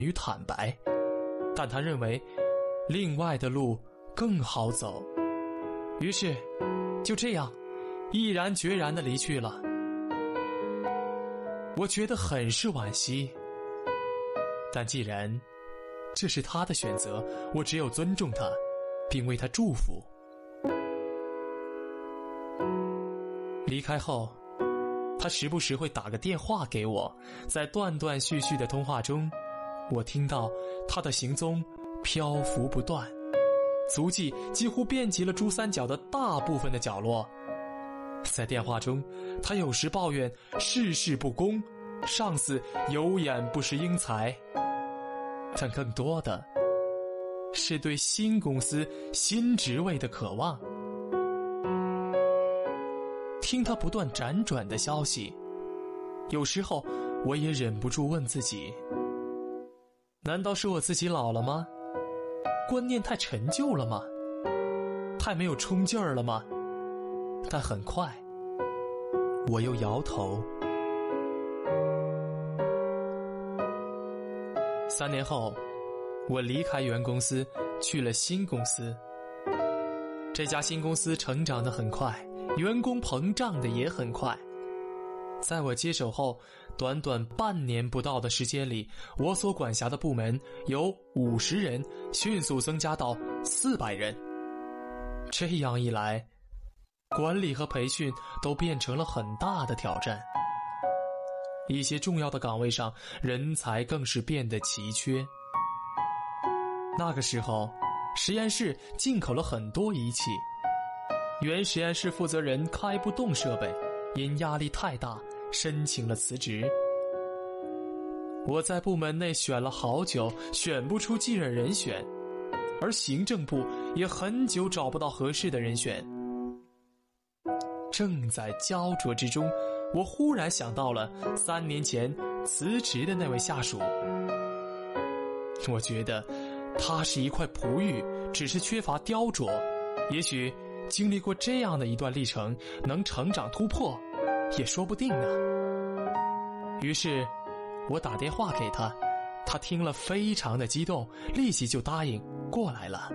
于坦白，但他认为另外的路更好走，于是就这样毅然决然地离去了。我觉得很是惋惜，但既然这是他的选择，我只有尊重他，并为他祝福。离开后，他时不时会打个电话给我，在断断续续的通话中，我听到他的行踪漂浮不断，足迹几乎遍及了珠三角的大部分的角落。在电话中，他有时抱怨事事不公，上司有眼不识英才，但更多的是对新公司新职位的渴望。听他不断辗转的消息，有时候我也忍不住问自己，难道是我自己老了吗？观念太陈旧了吗？太没有冲劲儿了吗？但很快我又摇头。3年后，我离开原公司，去了新公司。这家新公司成长得很快，员工膨胀的也很快。在我接手后，短短半年不到的时间里，我所管辖的部门由50人迅速增加到400人。这样一来，管理和培训都变成了很大的挑战。一些重要的岗位上，人才更是变得奇缺。那个时候，实验室进口了很多仪器，原实验室负责人开不动设备，因压力太大，申请了辞职。我在部门内选了好久，选不出继任人选，而行政部也很久找不到合适的人选。正在焦灼之中，我忽然想到了3年前辞职的那位下属。我觉得他是一块璞玉，只是缺乏雕琢，也许经历过这样的一段历程，能成长突破也说不定呢。于是我打电话给他，他听了非常的激动，立即就答应过来了。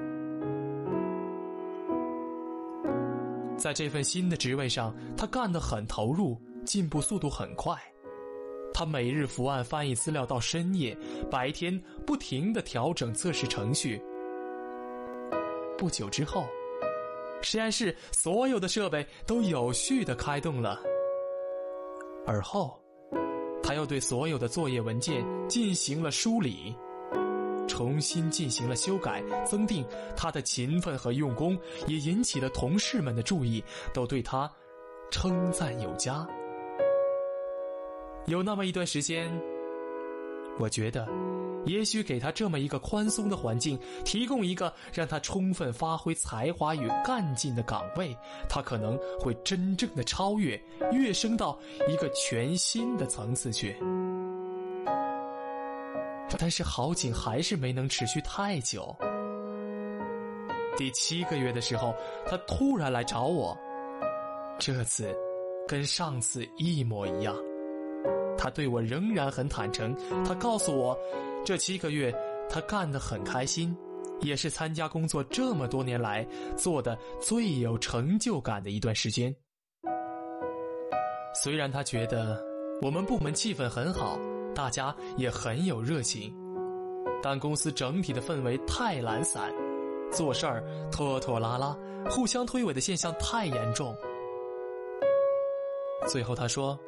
在这份新的职位上，他干得很投入，进步速度很快。他每日伏案翻译资料到深夜，白天不停地调整测试程序。不久之后，实验室所有的设备都有序地开动了。而后，他又对所有的作业文件进行了梳理，重新进行了修改增订。他的勤奋和用功也引起了同事们的注意，都对他称赞有加。有那么一段时间，我觉得也许给他这么一个宽松的环境，提供一个让他充分发挥才华与干劲的岗位，他可能会真正的超越，跃升到一个全新的层次去。但是好景还是没能持续太久。第7个月的时候，他突然来找我，这次跟上次一模一样。他对我仍然很坦诚，他告诉我，这7个月他干得很开心，也是参加工作这么多年来做的最有成就感的一段时间。虽然他觉得我们部门气氛很好，大家也很有热情，但公司整体的氛围太懒散，做事儿拖拖拉拉，互相推诿的现象太严重。最后他说，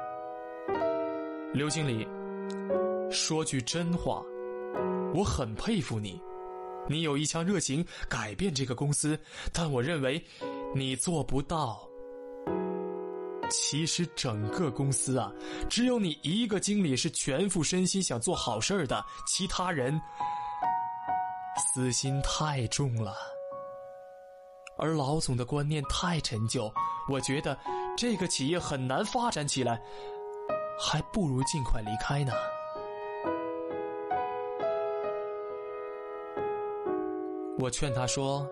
刘经理，说句真话，我很佩服你，你有一腔热情改变这个公司，但我认为你做不到。其实整个公司啊，只有你一个经理是全副身心想做好事的，其他人私心太重了。而老总的观念太陈旧，我觉得这个企业很难发展起来，还不如尽快离开呢。我劝他说，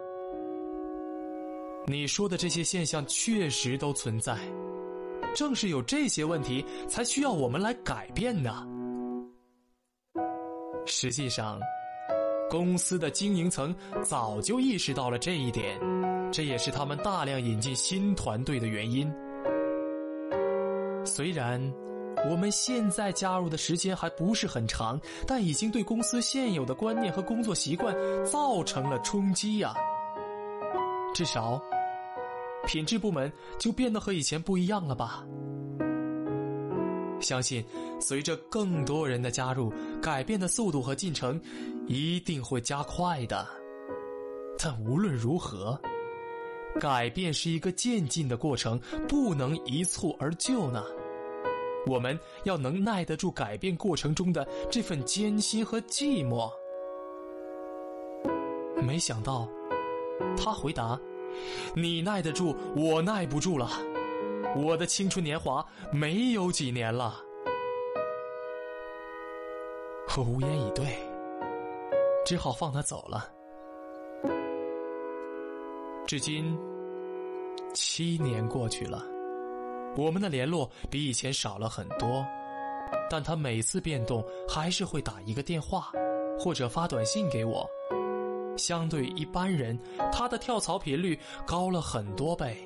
你说的这些现象确实都存在，正是有这些问题才需要我们来改变呢。 实际上，公司的经营层早就意识到了这一点，这也是他们大量引进新团队的原因。虽然我们现在加入的时间还不是很长，但已经对公司现有的观念和工作习惯造成了冲击呀。至少，品质部门就变得和以前不一样了吧？相信随着更多人的加入，改变的速度和进程一定会加快的。但无论如何，改变是一个渐进的过程，不能一蹴而就呢。我们要能耐得住改变过程中的这份艰辛和寂寞。没想到，他回答：“你耐得住，我耐不住了。我的青春年华没有几年了。”我无言以对，只好放他走了。至今7年过去了，我们的联络比以前少了很多，但他每次变动还是会打一个电话或者发短信给我。相对于一般人，他的跳槽频率高了很多倍。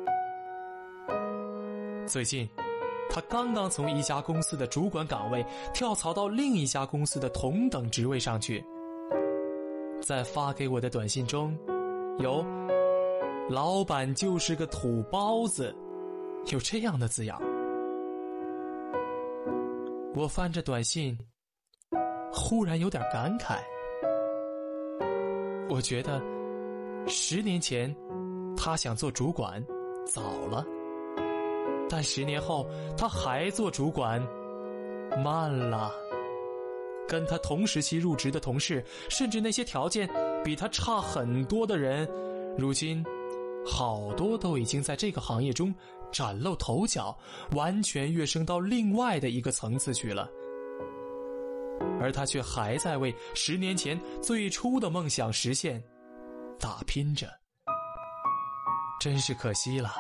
最近他刚刚从一家公司的主管岗位跳槽到另一家公司的同等职位上去。在发给我的短信中有“老板就是个土包子”有这样的字样。我翻着短信，忽然有点感慨。我觉得10年前他想做主管早了，但10年后他还做主管慢了。跟他同时期入职的同事，甚至那些条件比他差很多的人，如今好多都已经在这个行业中崭露头角，完全跃升到另外的一个层次去了。而他却还在为10年前最初的梦想实现打拼着，真是可惜了。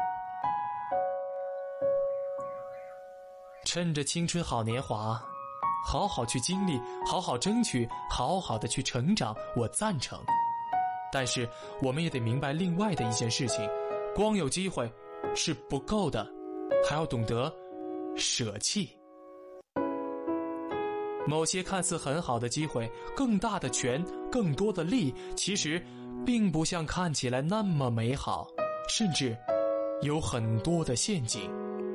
趁着青春好年华，好好去经历，好好争取，好好的去成长，我赞成。但是我们也得明白另外的一件事情，光有机会是不够的，还要懂得舍弃。某些看似很好的机会，更大的权，更多的利，其实并不像看起来那么美好，甚至有很多的陷阱。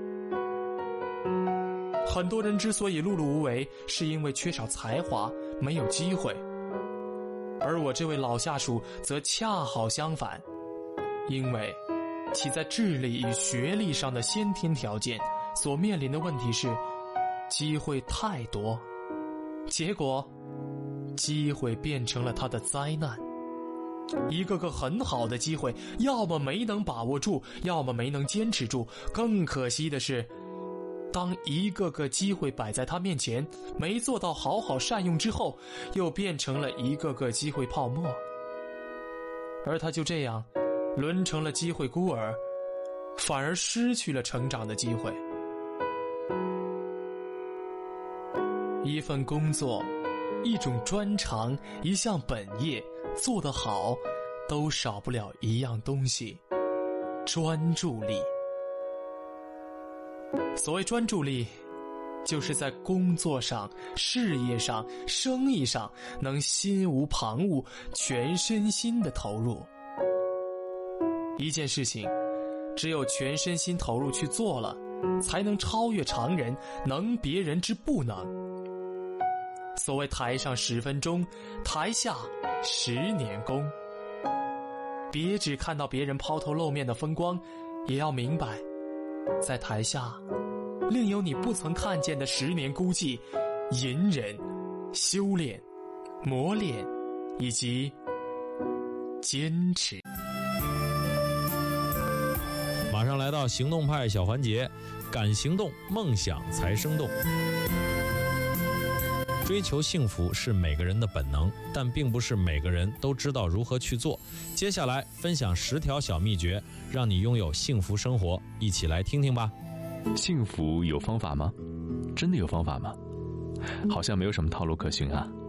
很多人之所以碌碌无为，是因为缺少才华，没有机会。而我这位老下属则恰好相反，因为其在智力与学历上的先天条件所面临的问题是机会太多，结果机会变成了他的灾难。一个个很好的机会，要么没能把握住，要么没能坚持住。更可惜的是，当一个个机会摆在他面前，没做到好好善用之后，又变成了一个个机会泡沫。而他就这样沦成了机会孤儿，反而失去了成长的机会。一份工作，一种专长，一项本业，做得好，都少不了一样东西：专注力。所谓专注力，就是在工作上、事业上、生意上能心无旁骛，全身心的投入。一件事情，只有全身心投入去做了，才能超越常人，能别人之不能。所谓台上10分钟，台下10年功。别只看到别人抛头露面的风光，也要明白，在台下另有你不曾看见的10年孤寂、隐忍、修炼、磨练以及坚持。 马上来到行动派小环节，敢行动，梦想才生动。追求幸福是每个人的本能，但并不是每个人都知道如何去做。接下来分享10条小秘诀，让你拥有幸福生活，一起来听听吧。 幸福有方法吗？真的有方法吗？好像没有什么套路可循啊。